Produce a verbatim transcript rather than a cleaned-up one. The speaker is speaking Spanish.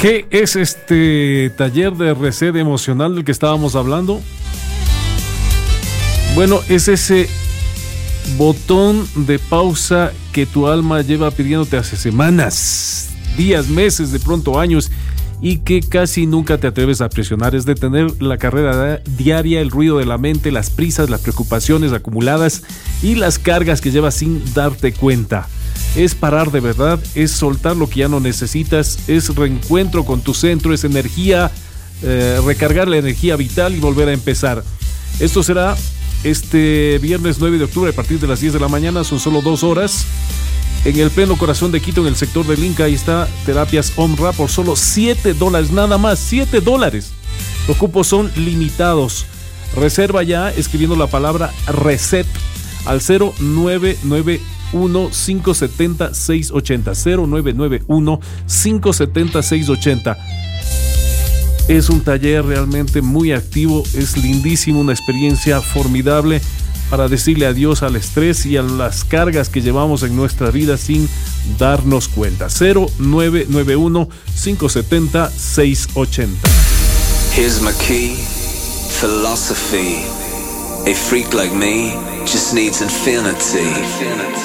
¿Qué es este taller de reset emocional del que estábamos hablando? Bueno, es ese botón de pausa que tu alma lleva pidiéndote hace semanas, días, meses, de pronto años, y que casi nunca te atreves a presionar. Es detener la carrera diaria, el ruido de la mente, las prisas, las preocupaciones acumuladas y las cargas que llevas sin darte cuenta. Es parar de verdad, es soltar lo que ya no necesitas, es reencuentro con tu centro, es energía, eh, recargar la energía vital y volver a empezar. Esto será este viernes nueve de octubre a partir de las diez de la mañana, son solo dos horas. En el pleno corazón de Quito, en el sector del Inca, ahí está Terapias Omra por solo siete dólares, nada más, siete dólares. Los cupos son limitados. Reserva ya escribiendo la palabra reset al cero nueve nueve uno, cinco siete cero, seis ocho cero, cero nueve nueve uno, cinco siete cero, seis ocho cero. Es un taller realmente muy activo, es lindísimo, una experiencia formidable para decirle adiós al estrés y a las cargas que llevamos en nuestra vida sin darnos cuenta. cero nueve nueve uno, cinco siete cero, seis ocho cero. Here's my key, philosophy. A freak like me just needs infinity.